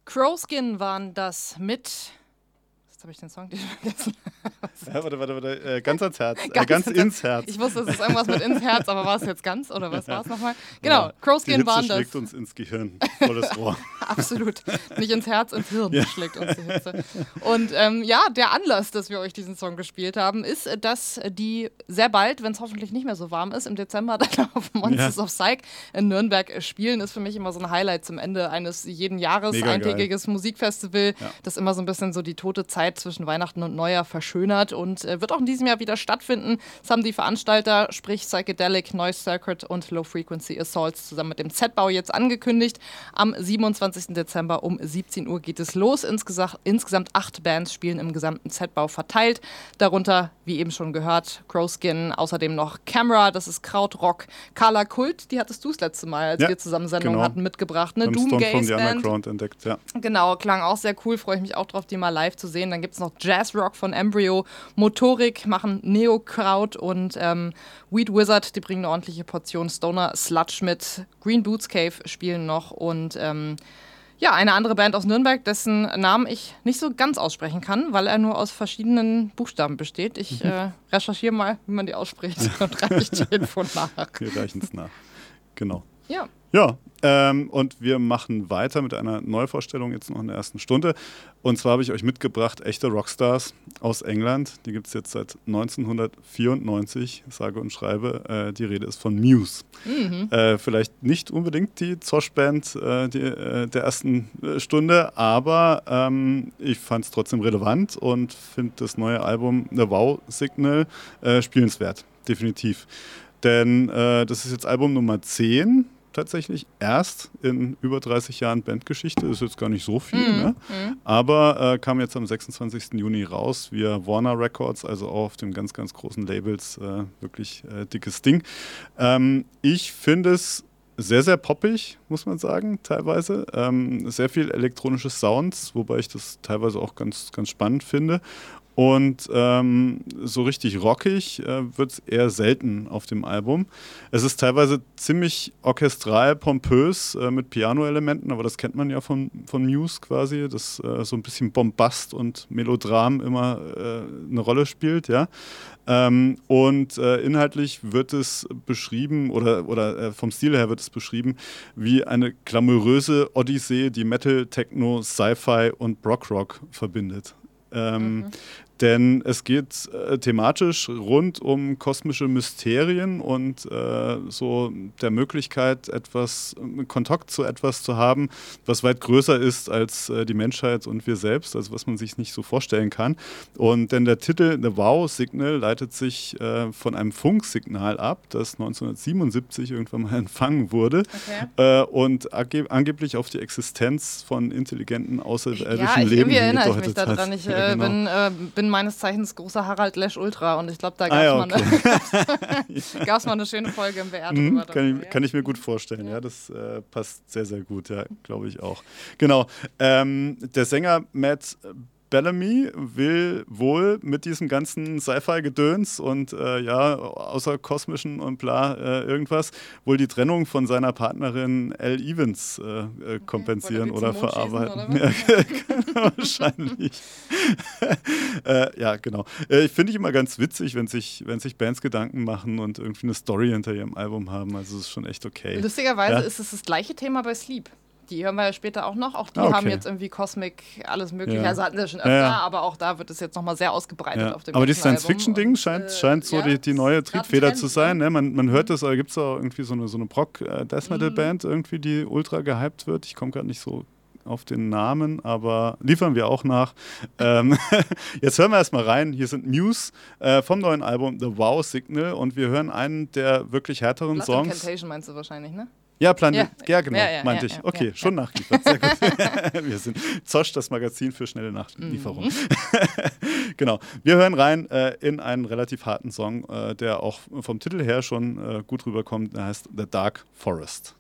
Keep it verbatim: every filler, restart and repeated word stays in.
Crowskin waren das mit... Jetzt habe ich den Song vergessen. Ja, warte, warte, warte. Äh, ganz ans Herz. Ganz, äh, ganz ins ins Herz. Ich wusste, es ist irgendwas mit ins Herz, aber war es jetzt ganz oder was war es nochmal? Genau, ja, Crowskin waren das. Die Hitze schlägt uns ins Gehirn, volles Rohr. Absolut. Nicht ins Herz, ins Hirn ja. schlägt uns die Hitze. Und ähm, ja, der Anlass, dass wir euch diesen Song gespielt haben, ist, dass die sehr bald, wenn es hoffentlich nicht mehr so warm ist, im Dezember dann auf Monsters ja. of Psych in Nürnberg spielen. Ist für mich immer so ein Highlight zum Ende eines jeden Jahres. Mega eintägiges geil. Musikfestival, ja. das immer so ein bisschen so die tote Zeit zwischen Weihnachten und Neujahr verschönert und äh, wird auch in diesem Jahr wieder stattfinden. Das haben die Veranstalter, sprich Psychedelic, Noise Circuit und Low Frequency Assaults zusammen mit dem Z-Bau jetzt angekündigt. Am siebenundzwanzigsten Dezember um siebzehn Uhr geht es los. Insgesa- insgesamt acht Bands spielen im gesamten Z-Bau verteilt. Darunter, wie eben schon gehört, Crowskin, außerdem noch Camera, das ist Krautrock, Carla Kult, die hattest du das letzte Mal, als ja, wir zusammen Sendung genau. hatten, mitgebracht. Eine Doomgaze-Band. Band. Entdeckt, ja. Genau, klang auch sehr cool, freue ich mich auch drauf, die mal live zu sehen. Dann gibt es noch Jazzrock von Embryo, Motorik machen Neokraut und ähm, Weed Wizard, die bringen eine ordentliche Portion Stoner Sludge mit. Green Boots Cave spielen noch und ähm, ja, eine andere Band aus Nürnberg, dessen Namen ich nicht so ganz aussprechen kann, weil er nur aus verschiedenen Buchstaben besteht. Ich mhm. äh, recherchiere mal, wie man die ausspricht und reiche die Info nach. Wir reichen es nach. Genau. Ja. Ja, ähm, und wir machen weiter mit einer Neuvorstellung jetzt noch in der ersten Stunde. Und zwar habe ich euch mitgebracht echte Rockstars aus England. Die gibt es jetzt seit neunzehnhundertvierundneunzig, sage und schreibe. Äh, die Rede ist von Muse. Mhm. Äh, vielleicht nicht unbedingt die Zosch-Band äh, die, äh, der ersten Stunde, aber ähm, ich fand es trotzdem relevant und finde das neue Album The Wow Signal äh, spielenswert, definitiv. Denn äh, das ist jetzt Album Nummer zehn. Tatsächlich erst in über dreißig Jahren Bandgeschichte, ist jetzt gar nicht so viel, mm, ne? mm. aber äh, kam jetzt am sechsundzwanzigsten Juni raus via Warner Records, also auch auf dem ganz, ganz großen Labels, äh, wirklich äh, dickes Ding. Ähm, ich finde es sehr, sehr poppig, muss man sagen, teilweise. Ähm, sehr viel elektronische Sounds, wobei ich das teilweise auch ganz, ganz spannend finde. Und ähm, so richtig rockig äh, wird es eher selten auf dem Album. Es ist teilweise ziemlich orchestral, pompös äh, mit Piano-Elementen, aber das kennt man ja von, von Muse quasi, dass äh, so ein bisschen Bombast und Melodram immer äh, eine Rolle spielt, ja. Ähm, und äh, inhaltlich wird es beschrieben, oder, oder äh, vom Stil her wird es beschrieben, wie eine glamouröse Odyssee, die Metal, Techno, Sci-Fi und Brockrock verbindet. Ähm, mhm. Denn es geht äh, thematisch rund um kosmische Mysterien und äh, so der Möglichkeit, etwas, Kontakt zu etwas zu haben, was weit größer ist als äh, die Menschheit und wir selbst, also was man sich nicht so vorstellen kann. Und denn der Titel The Wow Signal leitet sich äh, von einem Funksignal ab, das neunzehnhundertsiebenundsiebzig irgendwann mal empfangen wurde okay. äh, und angeb- angeblich auf die Existenz von intelligenten außerirdischen ja, ich, Leben erinnere hingedeutet ich mich daran. hat. Ich ja, äh, genau. bin, äh, bin meines Zeichens großer Harald Lesch Ultra und ich glaube, da gab es ah, ja, okay. mal, mal eine schöne Folge im B R drüber. Mhm, kann, ich, ja. kann ich mir gut vorstellen, ja, ja das äh, passt sehr, sehr gut, ja, glaube ich auch. Genau, ähm, der Sänger Matt Bellamy will wohl mit diesem ganzen Sci-Fi-Gedöns und äh, ja, außer kosmischen und bla äh, irgendwas, wohl die Trennung von seiner Partnerin Elle Evans äh, äh, kompensieren okay, oder verarbeiten. Oder ja, wahrscheinlich. äh, ja, genau. Äh, ich finde ich immer ganz witzig, wenn sich, wenn sich Bands Gedanken machen und irgendwie eine Story hinter ihrem Album haben. Also es ist schon echt okay. Lustigerweise ja? ist es das gleiche Thema bei Sleep. Die hören wir ja später auch noch. Auch die ah, okay. haben jetzt irgendwie Cosmic, alles mögliche. Ja. Also hatten sie schon öfter, ja. aber auch da wird es jetzt nochmal sehr ausgebreitet ja. auf dem Aber die Science-Fiction-Ding und, scheint, äh, scheint so ja, die, die neue Triebfeder Trend, zu sein. ja. Ne? Man, man hört das, da gibt es auch irgendwie so eine, so eine Prog-Death-Metal-Band, mhm. irgendwie, die ultra gehypt wird. Ich komme gerade nicht so auf den Namen, aber liefern wir auch nach. ähm, jetzt hören wir erstmal rein. Hier sind Muse äh, vom neuen Album The Wow Signal und wir hören einen der wirklich härteren Blood Songs. Incantation meinst du wahrscheinlich, ne? Ja, Plan ja, ja, genau, ja, ja, meinte ja, ich. Okay, ja, schon ja. nachgeliefert. Sehr gut. Wir sind Zosch, das Magazin für schnelle Nachlieferung. Mhm. Genau. Wir hören rein äh, in einen relativ harten Song, äh, der auch vom Titel her schon äh, gut rüberkommt. Der heißt The Dark Forest.